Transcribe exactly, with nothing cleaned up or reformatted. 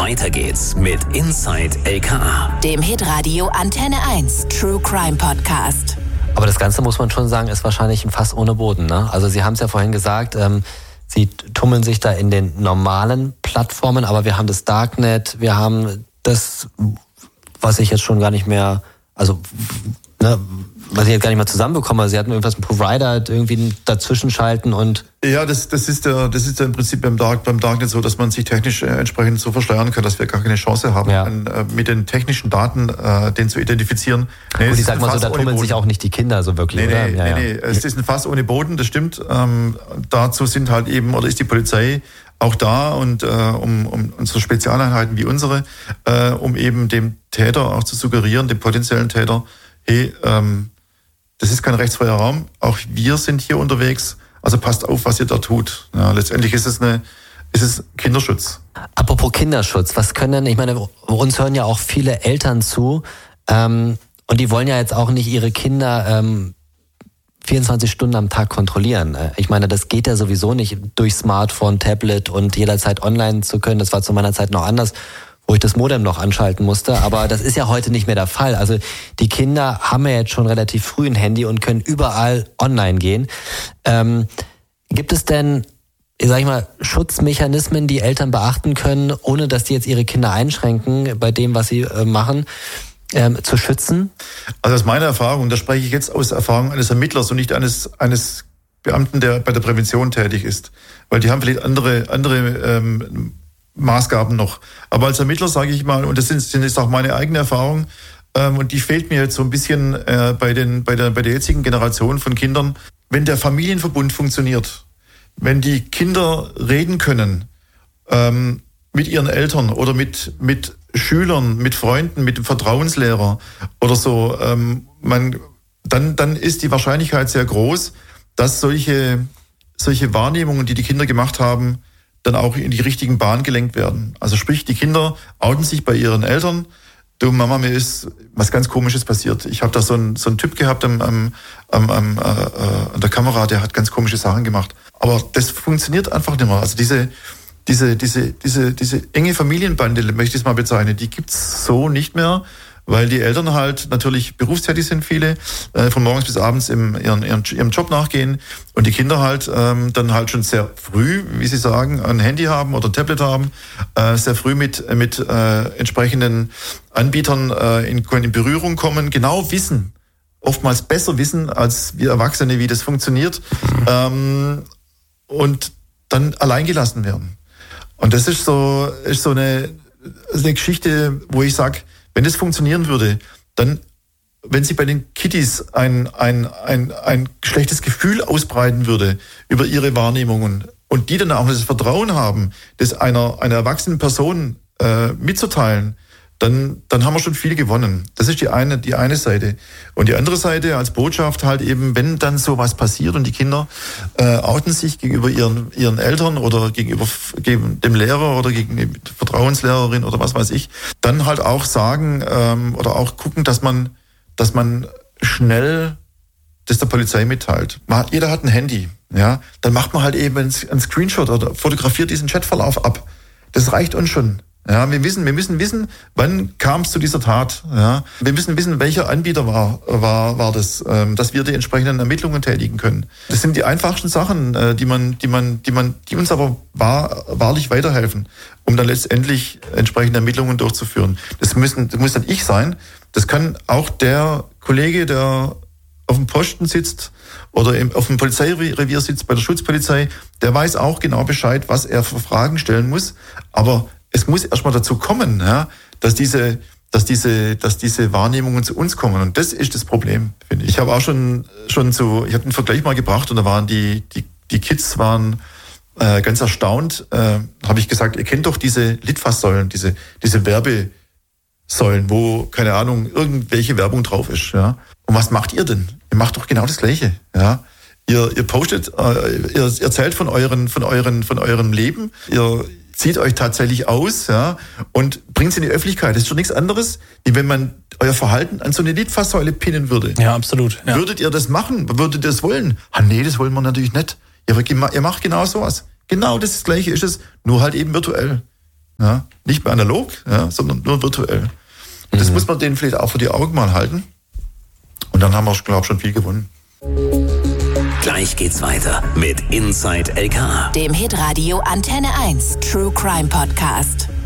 Weiter geht's mit Inside L K A, dem Hitradio Antenne eins True Crime Podcast. Aber das Ganze, muss man schon sagen, ist wahrscheinlich ein Fass ohne Boden, ne? Also Sie haben es ja vorhin gesagt, ähm, Sie tummeln sich da in den normalen Plattformen, aber wir haben das Darknet, wir haben das, was ich jetzt schon gar nicht mehr, also ne, was ich jetzt gar nicht mehr zusammenbekomme. Sie hatten irgendwas mit Provider irgendwie dazwischen schalten und... Ja, das, das ist der, das ist ja im Prinzip beim, Dark, beim Darknet so, dass man sich technisch äh, entsprechend so verschleiern kann, dass wir gar keine Chance haben, ja. an, äh, mit den technischen Daten äh, den zu identifizieren. Nee, und ich sag mal so, da tummeln sich auch nicht die Kinder so wirklich, nee, oder? Nee, ja, nee, ja. nee, es ist ein Fass ohne Boden, das stimmt. Ähm, dazu sind halt eben, oder ist die Polizei auch da und äh, um, um unsere Spezialeinheiten wie unsere, äh, um eben dem Täter auch zu suggerieren, dem potenziellen Täter, hey, ähm, das ist kein rechtsfreier Raum, auch wir sind hier unterwegs, also passt auf, was ihr da tut. Ja, letztendlich ist es eine, ist es Kinderschutz. Apropos Kinderschutz, was können denn, ich meine, uns hören ja auch viele Eltern zu, ähm, und die wollen ja jetzt auch nicht ihre Kinder ähm, vierundzwanzig Stunden am Tag kontrollieren. Ich meine, das geht ja sowieso nicht, durch Smartphone, Tablet und jederzeit online zu können. Das war zu meiner Zeit noch anders, wo ich das Modem noch anschalten musste. Aber das ist ja heute nicht mehr der Fall. Also die Kinder haben ja jetzt schon relativ früh ein Handy und können überall online gehen. Ähm, gibt es denn, sag ich mal, Schutzmechanismen, die Eltern beachten können, ohne dass die jetzt ihre Kinder einschränken bei dem, was sie äh, machen, ähm, zu schützen? Also aus meiner Erfahrung, da spreche ich jetzt aus Erfahrung eines Ermittlers und nicht eines, eines Beamten, der bei der Prävention tätig ist. Weil die haben vielleicht andere, andere ähm, Maßgaben noch. Aber als Ermittler sage ich mal, und das sind, sind jetzt auch meine eigene Erfahrung, ähm, und die fehlt mir jetzt so ein bisschen äh, bei den, bei der, bei der jetzigen Generation von Kindern. Wenn der Familienverbund funktioniert, wenn die Kinder reden können, ähm, mit ihren Eltern oder mit, mit Schülern, mit Freunden, mit dem Vertrauenslehrer oder so, ähm, man, dann, dann ist die Wahrscheinlichkeit sehr groß, dass solche, solche Wahrnehmungen, die die Kinder gemacht haben, dann auch in die richtigen Bahnen gelenkt werden. Also sprich, die Kinder outen sich bei ihren Eltern. Du Mama, mir ist was ganz Komisches passiert. Ich habe da so einen so einen Typ gehabt am, am, am, am, äh, an der Kamera, der hat ganz komische Sachen gemacht. Aber das funktioniert einfach nicht mehr. Also diese diese diese diese diese enge Familienbande, möchte ich es mal bezeichnen, die gibt's so nicht mehr, weil die Eltern halt natürlich berufstätig sind, viele, äh, von morgens bis abends im, ihren, ihren, ihrem Job nachgehen und die Kinder halt ähm, dann halt schon sehr früh, wie sie sagen, ein Handy haben oder ein Tablet haben, äh, sehr früh mit, mit äh, entsprechenden Anbietern äh, in, in Berührung kommen, genau wissen, oftmals besser wissen als wir Erwachsene, wie das funktioniert, ähm, und dann allein gelassen werden. Und das ist so, ist so eine, eine Geschichte, wo ich sage, wenn das funktionieren würde, dann, wenn sich bei den Kiddies ein, ein, ein, ein schlechtes Gefühl ausbreiten würde über ihre Wahrnehmungen und die dann auch das Vertrauen haben, das einer, einer erwachsenen Person äh, mitzuteilen, dann, dann haben wir schon viel gewonnen. Das ist die eine, die eine Seite. Und die andere Seite als Botschaft halt eben, wenn dann sowas passiert und die Kinder äh, outen sich gegenüber ihren, ihren Eltern oder gegenüber gegen dem Lehrer oder gegen die Vertrauenslehrerin oder was weiß ich, dann halt auch sagen ähm, oder auch gucken, dass man, dass man schnell das der Polizei mitteilt. Man, jeder hat ein Handy, ja, dann macht man halt eben einen Screenshot oder fotografiert diesen Chatverlauf ab. Das reicht uns schon. Ja, wir wissen, wir müssen wissen, wann kam es zu dieser Tat. Ja, wir müssen wissen, welcher Anbieter war, war, war das, ähm, dass wir die entsprechenden Ermittlungen tätigen können. Das sind die einfachsten Sachen, äh, die man, die man, die man, die uns aber wahr, wahrlich weiterhelfen, um dann letztendlich entsprechende Ermittlungen durchzuführen. Das müssen, das muss dann ich sein. Das kann auch der Kollege, der auf dem Posten sitzt oder im, auf dem Polizeirevier sitzt bei der Schutzpolizei, der weiß auch genau Bescheid, was er für Fragen stellen muss. Aber es muss erstmal dazu kommen, ja, dass diese, dass diese, dass diese Wahrnehmungen zu uns kommen. Und das ist das Problem, finde ich. Ich habe auch schon, schon so, ich habe einen Vergleich mal gebracht und da waren die, die, die Kids waren äh, ganz erstaunt. Äh, habe ich gesagt, ihr kennt doch diese Litfaßsäulen, diese, diese Werbesäulen, wo, keine Ahnung, irgendwelche Werbung drauf ist, ja. Und was macht ihr denn? Ihr macht doch genau das Gleiche, ja. Ihr, ihr postet, äh, ihr erzählt von euren, von euren, von eurem Leben. Ihr zieht euch tatsächlich aus, ja, und bringt es in die Öffentlichkeit. Das ist schon nichts anderes, wie wenn man euer Verhalten an so eine Litfaßsäule pinnen würde. Ja, absolut. Ja. Würdet ihr das machen? Würdet ihr das wollen? Ah, nee, das wollen wir natürlich nicht. Ihr, ihr macht genau sowas. Genau das Gleiche ist es, nur halt eben virtuell. Ja? Nicht mehr analog, ja, sondern nur virtuell. Und das mhm. muss man denen vielleicht auch vor die Augen mal halten. Und dann haben wir, glaube ich, schon viel gewonnen. Gleich geht's weiter mit Inside L K A. Dem Hitradio Antenne eins True Crime Podcast.